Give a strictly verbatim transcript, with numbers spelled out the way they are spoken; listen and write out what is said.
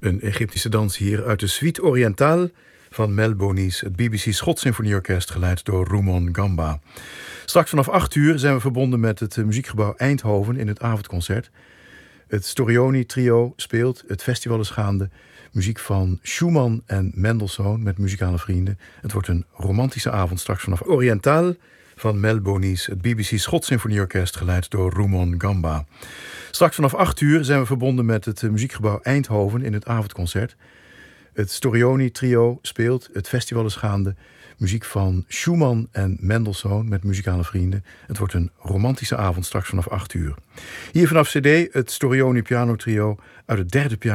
Een Egyptische dans hier uit de Suite Orientale van Mel Bonis, het B B C Schots Symfonieorkest, geleid door Rumon Gamba. Straks vanaf acht uur zijn we verbonden met het muziekgebouw Eindhoven in het avondconcert. Het Storioni Trio speelt, het festival is gaande. Muziek van Schumann en Mendelssohn met muzikale vrienden. Het wordt een romantische avond straks vanaf Orientale van Mel Bonis, het B B C Schots Symfonieorkest, geleid door Rumon Gamba. Straks vanaf acht uur zijn we verbonden met het muziekgebouw Eindhoven in het avondconcert. Het Storioni Trio speelt, het festival is gaande. Muziek van Schumann en Mendelssohn met muzikale vrienden. Het wordt een romantische avond straks vanaf acht uur. Hier vanaf C D het Storioni Piano Trio uit het derde piano.